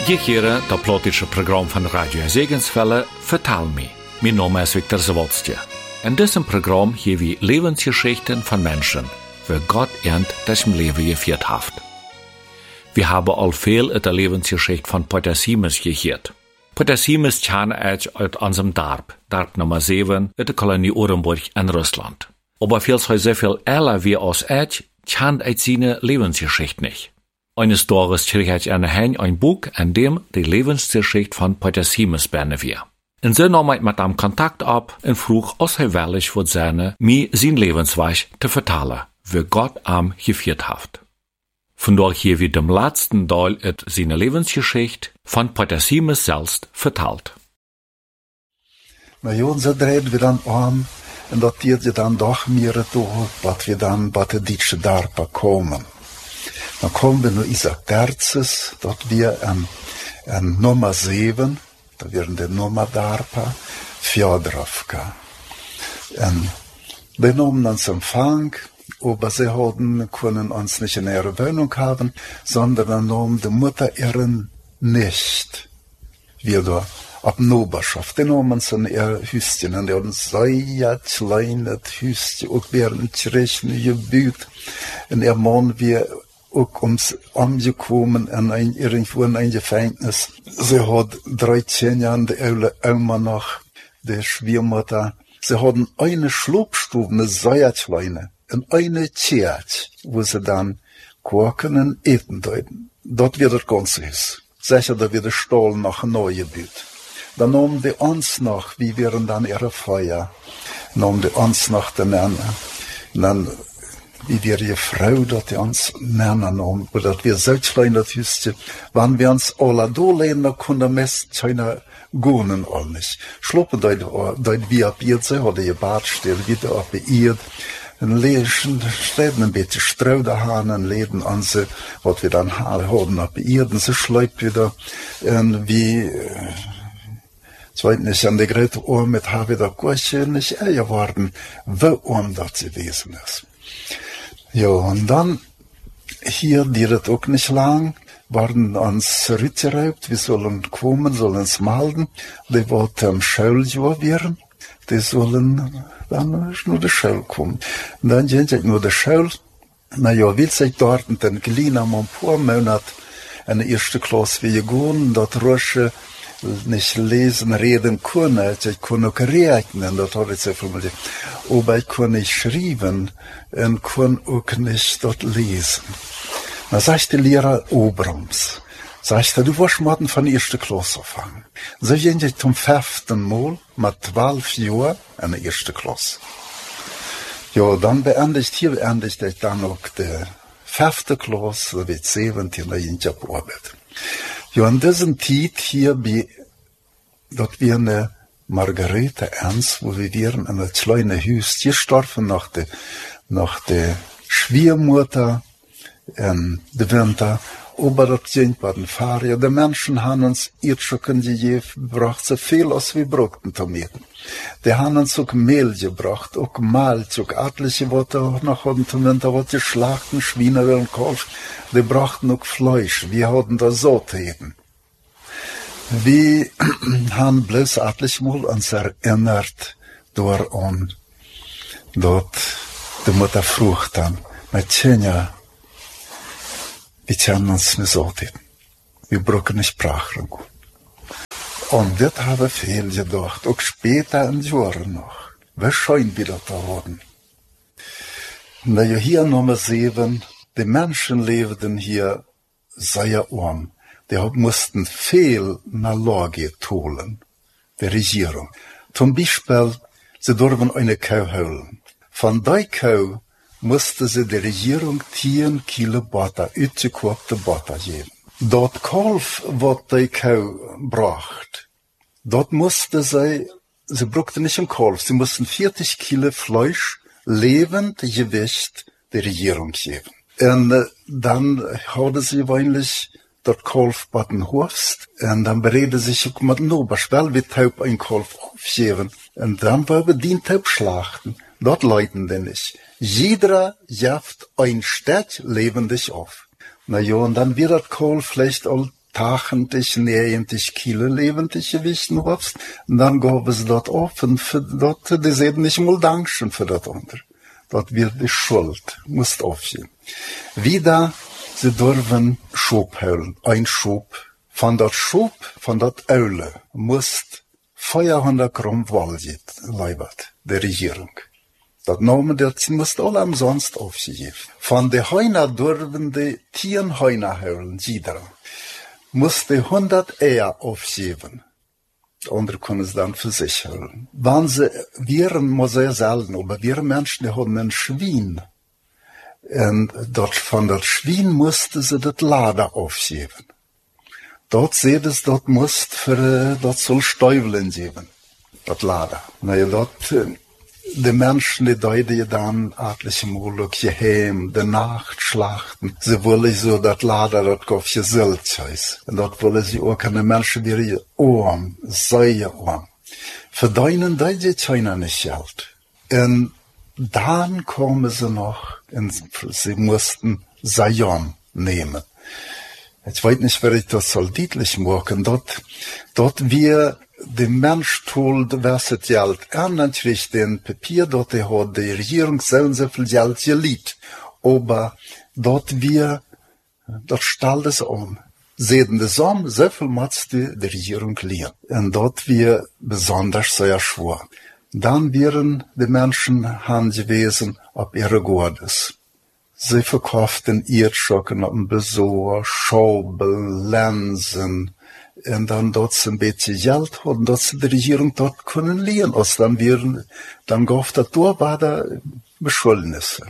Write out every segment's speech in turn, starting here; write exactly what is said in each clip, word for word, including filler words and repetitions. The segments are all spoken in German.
Je keren dat plotische programma van Radio Segensvelle Vertaal me. Mijn naam is Victor Zawolstje. In diesem Programm hier wir Lebensgeschichten von Menschen, wie Gott ernt das im Leben geführt hat. Wir haben all viel uit de Lebensgeschichte von Potter Siemens gehört. Potter Siemens kam uit unserem Dorp, Dorp Nummer sieben, uit de Kolonie Orenburg in Russland. Aber viel so sehr viel älter wie aus uit, kam uit seine Lebensgeschichte nicht. Eines Tages krieg ich eine Hen ein Buch, in dem die Lebensgeschichte von Potter Siemens beschrieben wird. Und so nahm ich mit ihm Kontakt ab und frug, als er willig wird sein, mir sein Lebensweg zu vertellen, wie Gott am geführt hat. Von dort hier wird dem letzten Teil et seine Lebensgeschichte von Potter Siemens selbst vertelt. Na ja, so dreht wir dann an, und dat je dann doch mehr durch, was wir dann bei der deutschen Darpa kommen. Dan komen we naar Isaac Terzes, dat wir een, een nummer zeven, dat wären de nummer Darpa, Fjodorovka. En die nahmen uns Empfang, aber sie hadden, können uns nicht in ihre Wohnung haben, sondern dann nahm die Mutter ihren nicht wieder ab Noberschaft. Die nahmen uns in ihr Hüstchen, und die hadden sehr kleines Hüstchen, auch während Kirchen gebaut. Und ihr Mann, wir ook ons angekommen en een, irgendwo in een Gefängnis. Sie hat dreizehn Jahre, die oude Oma noch, die Schwiegermutter. Sie hatten eine Schlupfstube, eine sehr kleine, und eine Tschert, wo sie dann kochen und eten deuten. Dort wird das Ganze ist. Sicher, da wird der Stall noch neu gebaut. Dann nahmen die uns noch, wie wären dann ihre Feier, nahmen die uns noch den Nennen. Und dann wie wir die Frau, dat die uns nennen haben, oder dat wir so klein das Hüstchen, wenn wir uns alle da lehnen, dann können meist keine Gonen all nicht. Schloppen dort, dort wie ab ihr, so hat die Badstelle wieder ab ihr, und lesen, stehen ein bisschen Strauderhahn, leden an sie, was wir dann haben ab ihr, und sie schleibt wieder, und wie, zweitens an der Grete Ohr mit, habe ich da gar nicht eher worden, wo um das gewesen ist. Ja, und dann, hier, die das auch nicht lang, waren uns zurückgeraubt, wir sollen kommen, sollen es melden, die wollten am Schuljahr werden, die sollen dann nur die Schule kommen. Und dann sind sie nur die Schule, na ja, will sich dort, und dann geliehen haben ein paar Monate in der ersten Klasse wie gehen, dort Rösche nicht lesen, reden können, ich kann auch rechnen, das habe ich so formuliert. Aber ich kann nicht schreiben und kann auch nicht dort lesen. Dann sagt der Lehrer Obrams, sagt er, du wirst morgen von der ersten Klasse anfangen. So gehen ich zum fünften Mal mit zwölf Jahren in der ersten Klasse. Ja, dann beendigt, hier beendigt ich dann auch die fünfte Klasse, da wird siebzehn, da ging ich auf Arbeit. Ja, in diesem Zeit hier, wie, dort wir eine Margarete Ernst, wo wir wären in einer kleinen Hüst, gestorben nach der, nach der Schwiegermutter, in der Winter, aber dort sind bei den Fahrern, die Menschen haben uns jetzt schon gebracht, so viel als wir brauchten Tomaten. Die haben uns auch Mehl gebracht, auch Malz, auch etliche, was auch noch hatten zum Winter, was geschlachten Schweine und Kalf, die brachten auch Fleisch, wir hatten da so täten. Wir haben bloß etliche Mal uns erinnert, durch an, dort, die Mutter frucht dann, mit Tjenja, wir können uns nicht so täten. Wir brauchen nicht Sprache. Und das habe ich viel gedacht, auch später in Jahren noch. Wie schön wir das da haben. Na ja, hier Nummer sieben, die Menschen lebten hier sehr arm. Die mussten viel Nalage holen, die Regierung. Zum Beispiel, sie durften eine Kuh holen. Von der Kuh musste sie der Regierung zehn Kilo Butter, ausgekochte Butter geben. Dort Kalf, was die Kuh bracht, dort musste sie, sie brauchte nicht ein Kalf, sie mussten vierzig Kilo Fleisch, lebend Gewicht der Regierung geben. Und äh, dann hatte sie eigentlich dort Kalf bei den Hofst, und dann berede sich auch mit dem Oberspell, wie Taub ein Kalf aufgeben. Und dann war bedient Taub schlachten. Dort leiden die nicht. Jeder jaft ein Stück lebendig auf. Na ja, und dann wird das Kohl vielleicht all tachtig, negentig Kilo lebendig gewichten hast, und dann gaben sie dort auf, und für dort, die sehen nicht mal Dankeschön für das andere. Dort wird die Schuld, musst aufgehen. Wieder, sie dürfen Schub holen, ein Schub. Von dort Schub, von dort Eule, musst vierhundert Gramm Wald leibert, der Regierung. Das Namen der sie musst alle umsonst aufgegeben. Von der Heuna dürfen die Tieren Heuna holen, jeder. Musste hundert Eier aufgeben. Die anderen können es dann für sich holen. Wenn sie, wir, muss sehr selten, aber wir Menschen, die haben ein Schwein. Und dort, von der Schwein musste sie das Lader aufgeben. Dort seht es, dort musst für, dort soll Stäubeln geben. Das Lader. Naja, dort, die Menschen, die deuten dann etliche Mal geheim, die Nacht schlachten. Sie wollen so das Lader, das auf gesülzt heißt. Und dort wollen sie auch keine Menschen, die arm, sehr arm. Für deinen deuten keiner nicht Geld. Und dann kommen sie noch, und sie mussten Sayom nehmen. Ich weiß nicht, wer ich das soll deutlich machen. Dort, dort wir, der Mensch tut, was das Geld an, kriegt den Papier, dort hat die Regierung so und so viel Geld geliehen. Aber dort wir, dort stellt es um. Sehen das um, so viel muss die, die Regierung liehen. Und dort wir besonders sehr schwer. Dann wären die Menschen Hand gewesen, ob ihre Gottes. Sie verkauften Irrschocken auf dem Besor, Schaubel, Lensen, und dann dort ein bisschen Geld hatten, dass sie die Regierung dort können liehen. Also dann wären, dann gab das da, war da Beschulnisse.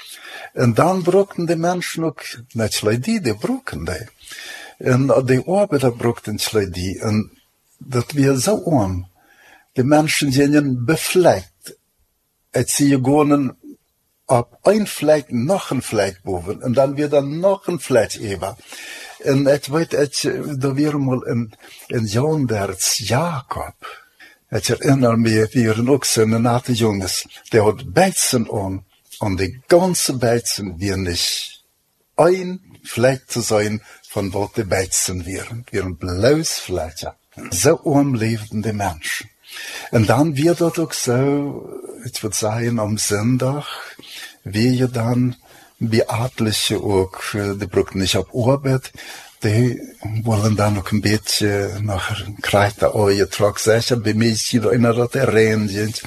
Und dann brauchten die Menschen auch, nicht die, die brauchen die. Und die Arbeiter brauchten die. Und das wäre so arm. Die Menschen sind befleckt. Als sie gegangen, ab ein Fleck noch ein Fleck boven, und dann wird dann noch ein Fleck über. Und ich weiß, ich, da wäre mal ein, ein Jahrhunderts Jakob. Ich erinnere mich, wir waren auch so eine nette Jungs, der hat Beizen an, und die ganze Beizen wir nicht ein Fleck zu sein, von wo die Beizen wären. Wir ein blaues Fleck. So arm lebten die Menschen. Und dann wird das auch so, ich würde sagen, am Sonntag, wir dann, wie Adliche auch, die brauchen nicht auf Arbeit, die wollen dann noch ein bisschen nach Kreiter Oje trag sicher, bei mir ist jeder einer, das rennt,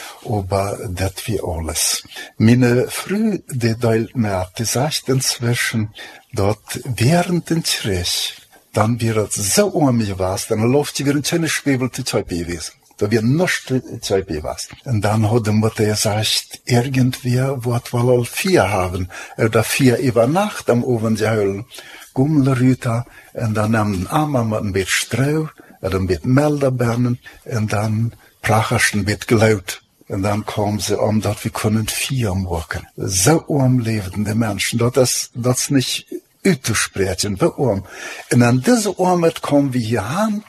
aber das wie alles. Meine Frau, die teilt mir, die sagt inzwischen, dort während den Krieg, dann wäre es so arm gewesen, dann läuft sie wie ein schönes Schwebel zu Zeupe gewesen. Da wir nicht Zeupe was. Und dann hat die Mutter gesagt, irgendwer wird wohl all vier haben. Oder vier über Nacht am Ofen geholt. Gummelrüter. Und dann nahm den Arm mit ein bisschen Streu, oder ein bisschen Melderbernen, und dann pracherst ein bisschen gelaut. Und dann kommen sie um, dort wir können vier machen. So arm lebten die Menschen. Dort ist, das ist nicht auszusprechen, wie arm. Und an diese Armut kommen wir hier an,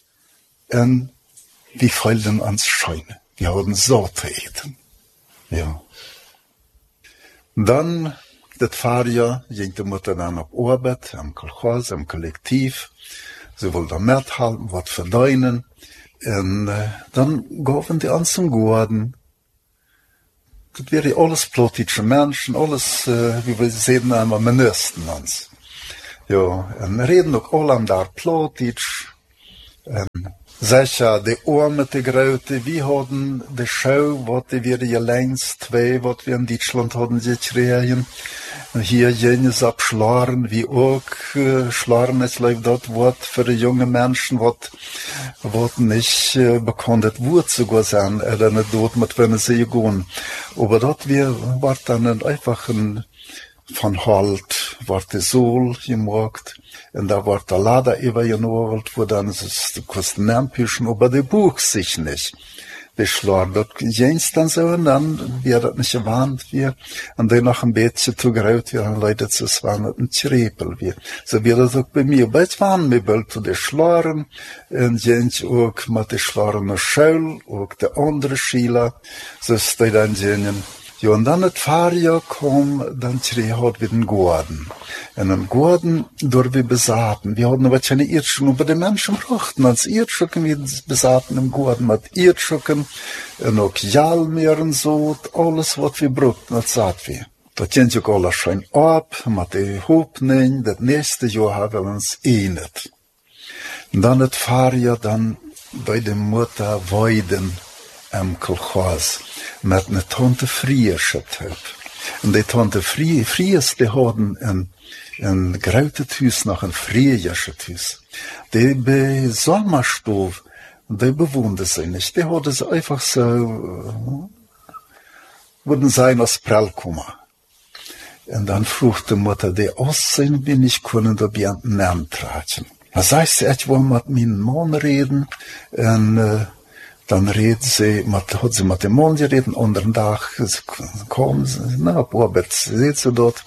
und wir freuen uns schön. Wir haben so zu eten. Ja. Dann, das Fahrjahr, ging die Mutter dann auf Arbeit, am Kolchos, am Kollektiv. Sie wollte mithalten, was verdienen. Und äh, dann gaben die uns zum Garten. Das wäre alles plotische Menschen, alles, äh, wie wir sehen, einmal Ministern uns. Ja, und reden auch alle am da plotisch. Sicher, die Arme, die Graute, wir hatten die Show, was wir hier längst zwei, was wir in Deutschland hatten, gekriegt. Hier jenes abschlagen, wie auch, äh, schlagen, es läuft dort, was für die jungen Menschen, was, was nicht, äh, bekannt wird sogar sein, oder nicht dort, mit wenn sie gehen. Aber dort wir, war dann einfach ein, von Halt, war die Sol gemacht. Und da war der Lader übergenagelt, wo dann es die Kostenempischen, aber die Buch sich nicht. Die schlagen dort jens dann so, und dann wird das nicht gewarnt, wir, und dann noch ein bisschen zu graut, wir haben Leute zu zwar mit einem Trepel, wir. So wird das auch bei mir. Aber es waren mir bald zu den Schlagen, und jens auch mit den Schlagen noch Schule, auch der andere Schüler, so ist dann jenen, Ja, und dann het Fahrjahr kom, dann schrie hat wir den Gordon. Und den Gordon, durch wir besaten. Wir hatten aber keine Irrschücken, aber die Menschen brachten als Irrschücken, wir besaten im Gordon mit Irrschücken, und auch Jalmer und so, alles, was wir brauchten, das sagt wir. Das ging auch alles schön ab, mit der Hoffnung, das nächste Jahr haben wir uns einet. Und dann het Fahrjahr, dann bei der Mutter Weiden am Kolchos. Met een tante Fries heb. En die tante Fries, die hadden een, een grote huis, nog een Friesische huis. Die bij Sommerstof, die bewoonden ze niet. Die hadden ze einfach so, würden sein als Prellkummer. En dan vroeg de Mutter, die aussehen, bin ich kunnen da bij een naam traten. Dan zei ze, ik wil met mijn man reden, en, uh, dann redet sie, hat sie mit dem Mann geredet, anderen Tag kommen sie, na, auf Arbeit, seht sie dort.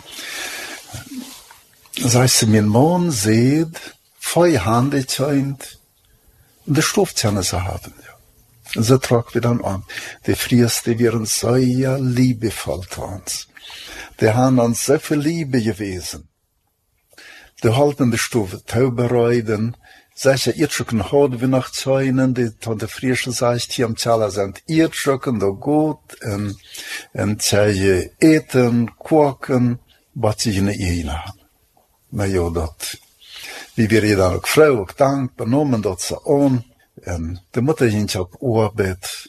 Sagt sie, mein Mann sieht, feuerhandig scheint, und der Stoffzähne zu haben. Und sie tragt wieder an. Die Fries, die wären sehr liebevoll zu uns. Die haben uns so viel Liebe gewesen. Die halten die Stufe Taubereiden, Solche Irrschücken haben wir noch Zäunen, die Tante Frische sagt, hier am Zala sind Irrschücken, da gut, und, und sie eten, kochen, was sie in der Ehe haben. Na ja, dat, wie wir jeder auch Frau auch dank, benommen dat sie an, und die Mutter ging auf Arbeit,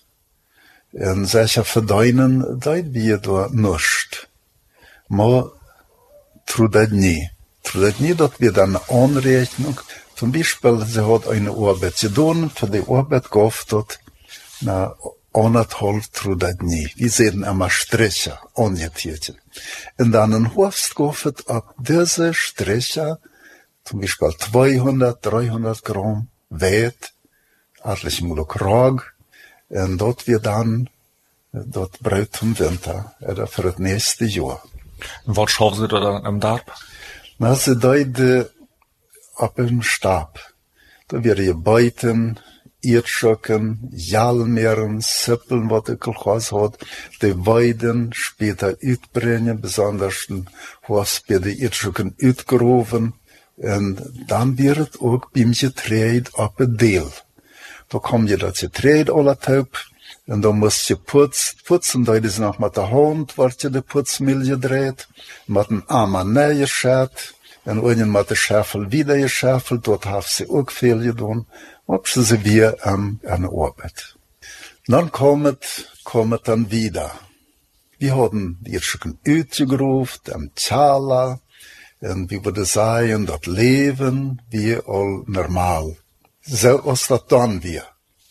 und solche Verdeinen, da wir da nicht. Aber, tru das nie. Tru das nie, dass wir dann eine Anrechnung, zum Beispiel, sie hat eine Arbeit getan, für die Arbeit gehofft hat, na, anderthalb Trudert nie. Wir sehen immer Striche, angetierchen. Und dann ein Hofst gehofft, ab diese Striche, zum Beispiel zweihundert, dreihundert Gramm Wert, etlich mal Krag, und dort wir dann, dort Brot zum Winter, oder für das nächste Jahr. Und was schaffen Sie da dann am Darb? Na, sie deute, ab im Stab. Da wäre je Beuten, Irrschöcken, Jalmeren, Sippeln, was der Kolchos hat, die Weiden später uitbrengen, besonders was bei den Irrschöcken uitgerufen, und dann wird auch beim Getreid ab ein Deal. Da kommt je das Getreid alle Taub, und da muss je putzt, putzen, da ist noch mit der Hand, wird je die Putzmüll gedreht, mit einem Armen neu geschert, und einen mit der Schäfel wieder geschäfelt, dort haben sie auch viel getan, ob sie sie wieder an, an Arbeit. Dann kommt, kommt dann wieder. Wir hatten die Irrschöcken uitgerufen, am Zala, und wie würde sagen, das Leben wie all normal. So was das dann wir.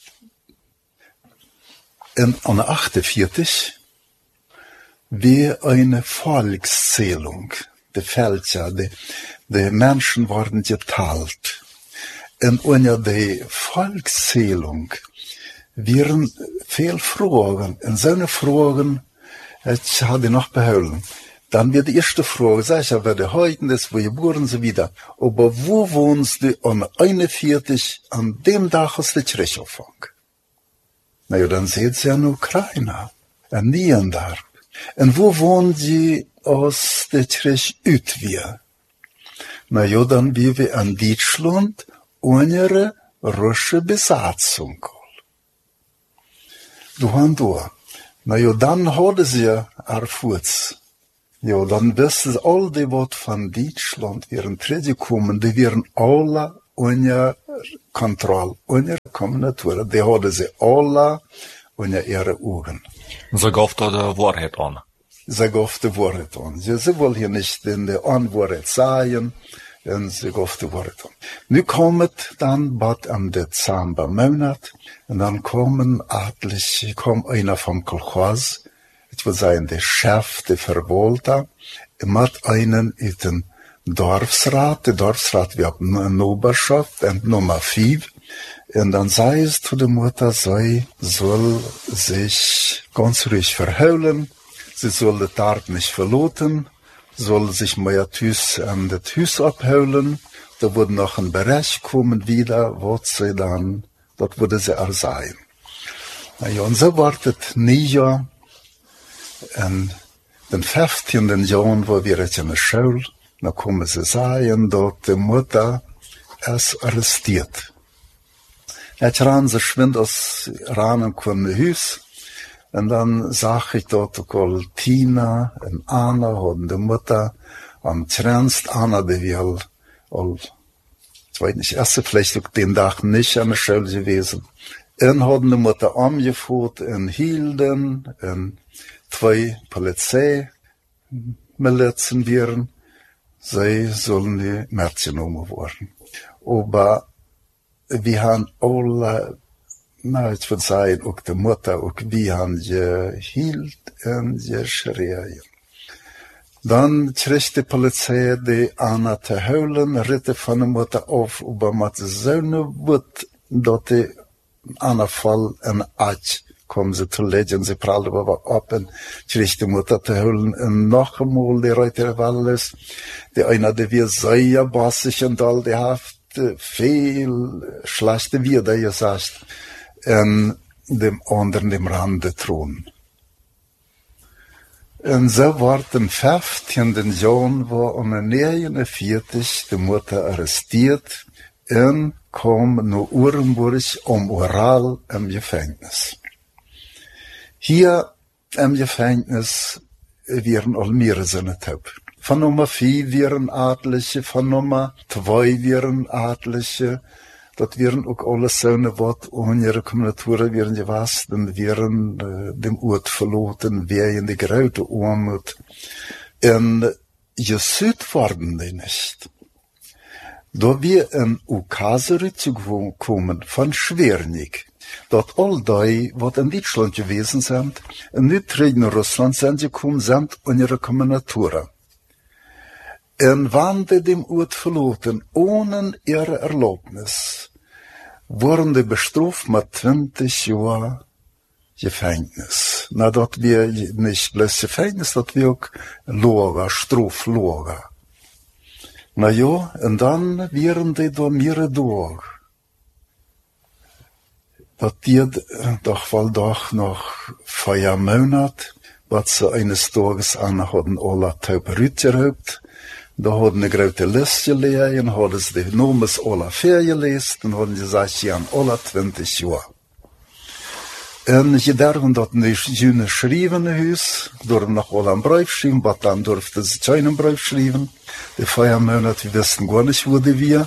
Und an achtundvierzig, wie eine Volkszählung. Die Felder, die, die Menschen wurden geteilt. Und unter der Volkszählung wären viele Fragen. Und so eine Fragen, ich hatte noch behalten. Dann wird die erste Frage, sag ich, wer der heute ist, wo geboren so wieder. Aber wo wohnst du an einundvierzig, an dem Tag aus der Kirchhoffung? Na ja, dann seht sie ja in Ukraine, an Niendarb. Und wo wohnen sie aus der Kirche Utwia? Na ja, dann wie wir an Deutschland ohne russische Besatzung. Du hast da. Na ja, dann haben sie erfuhr. Ja, dann wissen sie, all die, was von Deutschland wären zurückgekommen, die wären alle ohne Kontrolle, ohne Kommnatur. Die haben sie alle ohne ihre Augen. Sie gauf da die Wahrheit an. Sie gauf die Wahrheit an. Sie, sie wollen hier nicht in der Unwahrheit sein, und sie gauf die Wahrheit an. Nu kommt dann bald am Dezember Monat, und dann kommen etliche, kommt einer vom Kolchos, ich würde sagen, der Chef, der Verwalter, mit einen in den Dorfsrat, der Dorfsrat, wir haben eine Noberschaft, und Nummer fünf, und dann sei es zu der Mutter, sie soll sich ganz ruhig verheulen, sie soll den Tag nicht verloten, soll sich mehr Tüß an das Hüs abheulen, da würde noch ein Bereich kommen wieder, wo sie dann, dort würde sie er sein. Na ja, und so wartet nie ja, En den vijftiende Jahr, wo wir jetzt in der Schule, dann kommen sie sagen, dort die Mutter ist arrestiert. Jetzt ran sie schwind aus ran und kommen in Haus. Und dann sag ich dort auch Tina und Anna und die Mutter am Trennst. Anna, die wir all, ich weiß nicht, erste vielleicht auch den Tag nicht an der Schule gewesen. Und haben die Mutter angeführt in Hilden, und zwei Polizeimilizen wären. Sie sollen die Mädchen umgeworfen. Aber wir haben alle, na, ich würde sagen, auch die Mutter, auch wir haben gehielt und geschrien. Dann kriegt die Polizei die Anna zu holen, ritte von der Mutter auf, aber mit so einer Wut, dort die Anna Fall in Atsch, kommen sie zu legen, sie prallen aber ab und kriegt die Mutter zu holen und noch einmal die Reuter Wallis, die einer, die wir sehr bassig und all, die hat viel schlechte Wider gesagt, und dem anderen dem Rande Thron. Und so war den fünfzehnten Jahr, wo um neunundvierzig die Mutter arrestiert und kam nach Urenburg um Oral im Gefängnis. Hier im Gefängnis wären all mehrere Söhne taub. Von Nummer vier wären Adliche, von Nummer zwei wären Adliche. Das wären auch alle Söhne, die ohne ihre Kombinaturen wären gewasst und wären äh, dem Ort verloren, wären die Graute Armut. Und gesüht worden die nicht. Da wir in Ukaseri zugekommen von Schwernik, dort all die, die in Deutschland gewesen sind, und nicht in Russland sind gekommen sind, und ihre Kombinaturen. Und wann die dem Ort verloren, ohne ihre Erlaubnis, wurden die bestraft mit zwanzig Jahren Gefängnis. Na, dort wir nicht bloß Gefängnis, dort wir auch Lager, Straflager. Na ja, und dann wären die da mehrere Tage. Das geht doch wohl doch noch vier Monate, was sie eines Tages an hatten alle Tauberüt geraubt. Da hadden de grote listje leien, hadden ze de noemes alle vergelest, en hadden ze gesagt, sie haben alle zwanzig Jahre. En je derven dat niet june schrijven in huis, durften nog alle een brief schrijven, maar dan durften ze geen brief schrijven. De vier Monate, wir wisten gar nicht, wo die wir.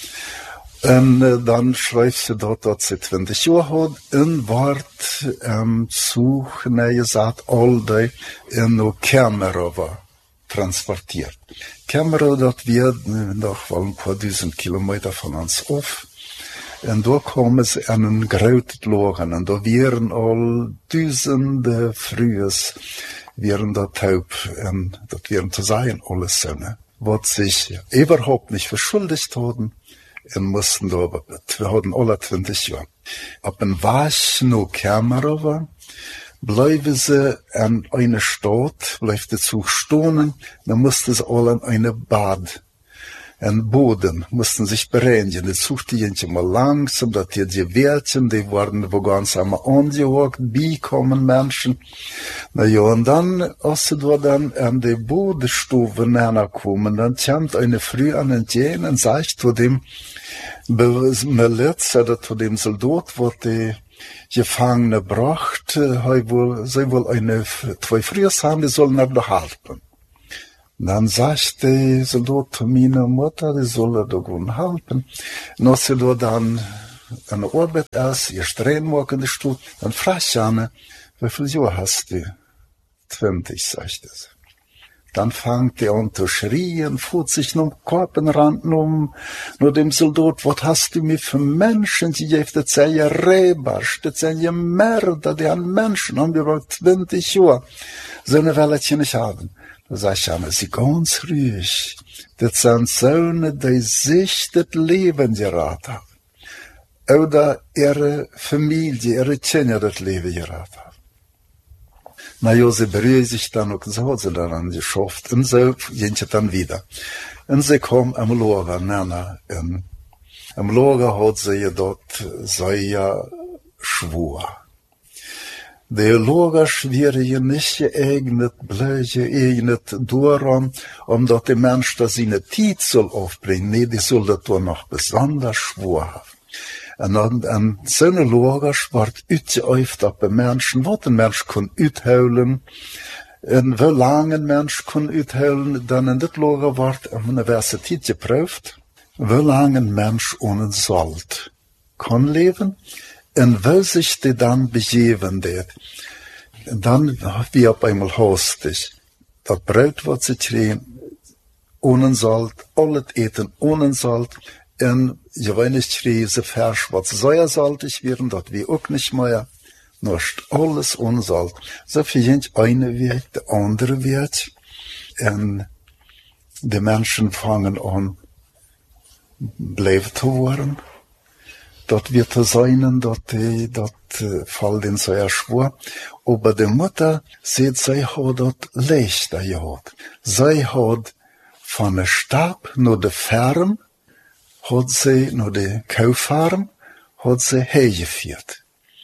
En uh, dan schrijft ze dat, dat ze twintig jaar had, en wordt um, zu, nee, je zat al die in de Kamerova transportiert. Kamerova, dat wir nog wel een paar duizend kilometer van ons af. En daar kwamen ze aan een groot lagen, en daar waren al duizenden vrouwen, waren dat taub, en dat waren te zijn alle zonen, wat zich überhaupt nicht verschuldigt hadden, en mussten da, wir hadden alle twintig jaar. Op een Wasch no Kamerova, bleiben sie an einer Stadt, bleibt der Zug stehen, dann mussten sie alle in eine Bad, ein Boden, mussten sich bereinigen. Die Zug die gingen mal langsam, dass die die Wärtchen, die waren wo ganz einmal angehockt, beikommen Menschen. Na ja, und dann, als sie da dann an die Bodenstufe näher kommen, dann kommt eine Frau an den Jähen und sagt zu dem Miliz, oder zu dem Soldat, wo die Gefangene bracht, he wohl, sie wohl eine, zwei Frühs haben, die sollen er doch halten. Dann sagt die Soldat zu meiner Mutter, die soll er doch gut halten. Und als sie da dann an der Arbeit ist, ihr Strähnwag in der Stutt, dann fragt sie an, wie viel Jahre hast du? zwanzig, sagt sie. Dann fängt er an zu schreien, fuhrt sich noch Korpenrand um, nur dem Soldat, was hast du mir für Menschen, die gibt, das sei ja Räbersch, das sei ja Mörder, die haben Menschen, haben wir wohl zwanzig Jahre, so eine Welle ich nicht haben. Da sag ich, ja, sie ganz ruhig, das sind Söhne, die sich das Leben geraten haben, oder ihre Familie, ihre Kinder das Leben geraten haben. Na ja, sie berühren sich dann und so hat sie dann geschafft. Und so gehen sie dann wieder. Und sie kommen am Lager, Nana. Am Lager hat sie ja dort sehr schwur. De logers weer je niet geëignet, blijf je eigenet doorom, omdat de mens dat zijn tijd zal afbrengen. Nee, die zal dat dan nog besonders schwer hebben. En, dan, en zo'n logers wordt uitgeoefend op de mensen, wat een mens kan uithuilen, en hoe lang een mens kan uithuilen, dan in dit loger wordt op de universiteit geproefd, hoe lang een mens onzalt kan leven, en wil zich die dan begeven deed. En dan wie op eenmaal hastig. Dat bruid wat ze kregen, onzalt, al het eten onzalt, en je weinig kregen ze vers wat säuersaltig werden, dat wie ook niet meer, nog alles onzalt. Zo verdient eine weg, de andere weg, en de mensen vangen aan blijven te worden. Dat wird te zijn, dat, dat uh, valt in zeer schwer. Aber de Mutter sieht, zij had dat leichter gehad. Zij had van de Stab naar de Farm, had zij naar de Kaufarm, had zij heegevierd.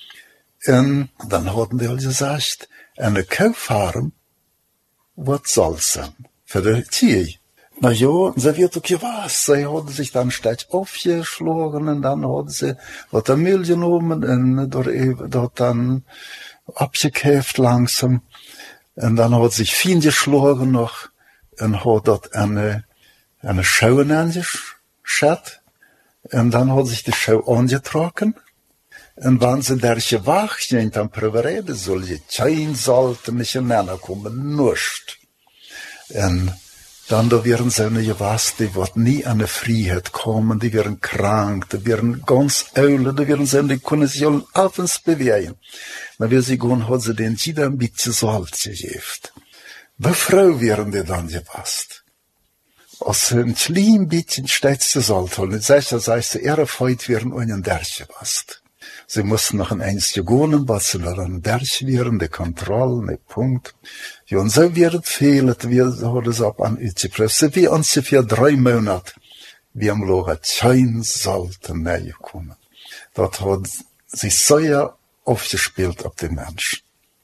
En dan hadden die al gezegd, en de Kaufarm, wat zal zijn? Voor de Tier. Na ja, sie wird auch gewas. Sie hat sich dann stetig aufgeschlagen und dann hat sie wat der Mehl genommen und dort, dort dann abgekauft langsam. Und dann hat sich fein geschlagen noch und hat dort eine, eine Schau angeschaut. Und dann hat sich die Schau angetrocken. Und wenn sie derche wach sind, dann probereden soll je kein Salten nicht ineinander kommen, nicht. Und dann da wären seine gewas, die wat nie an der Freiheit kommen, die wären krank, die wären ganz öle, die wären seine, die können sich all abends bewegen. Na, wie sie gehen, hat sie den jeder ein bisschen Salz gegeben. Bei Frau wären die dann gewas. Als sie ein klein bisschen stets Salz holen, sicher, sei sie ihre Feut wären einen Derch gewas. Sie mussten noch ein einziges gehen, was sie noch ein Derch wären, die Kontrolle, der Punkt. Ja, und so wird viel, wir haben es ab an uitgeprüft. So wie ungefähr drei Monate, wir haben Lager kein Salten mehr gekommen. Das hat sich sehr aufgespielt auf den Menschen.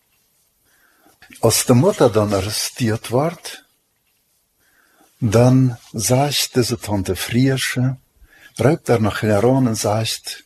Als die Mutter dann arrestiert wird, dann sagt diese Tante Friersche, reibt er nach heran und sagt,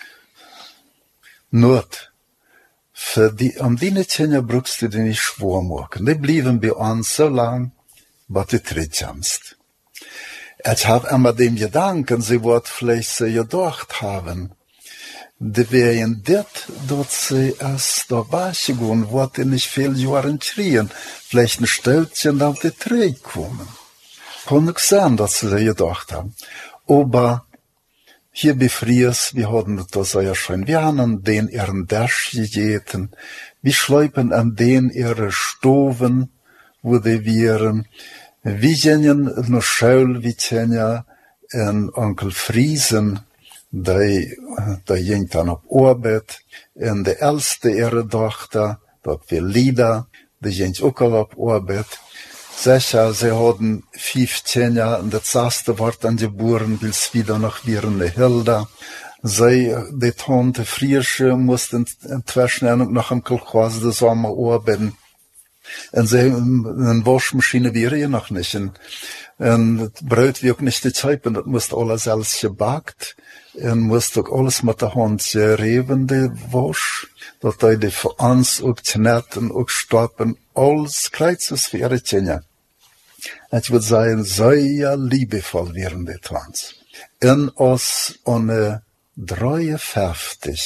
Not, für die, am die Kinder brauchst du die nicht schwer machen. Die blieben bei uns so lang, was du trittst. Ich habe immer den Gedanken, sie wird vielleicht so gedacht haben, die wären das, dass sie erst da weggehen, wollte nicht viel Jahre kriegen, vielleicht ein Stelzchen auf die Träge kommen. Kann nicht sein, dass sie so gedacht haben. Aber hier bei Fries, wir hatten das ja schon, wir haben an den ihren Dash gegeten, wir schleipen an den ihre Stoven, wo die wären, wir gingen noch Schaul, wie Tjenja, en Onkel Friesen, die, die ging dann auf Arbeit, en de älste ihre Tochter, dat wir Lida, die ging auch auf Arbeit. Sicher, sie hatten fünfzehn Jahre, und das erste war dann geboren, bis wieder noch wieder eine Hilda. Sie, die Tante Friersche, mussten inzwischen noch im Kolchose des Sommer arbeiten. Und sie, eine Waschmaschine wäre ja noch nicht. Und, und Brot wird nicht die Zeit, und das musste alles selbst gebackt. Und musste auch alles mit der Hand gereben, die Wasch. Dat die für uns auch knetten, auch stoppen, alles kreuzes für ihre Kinder. Ich würde sagen, sehr liebevoll wären die Twans. In uns eine dreiundfünfzig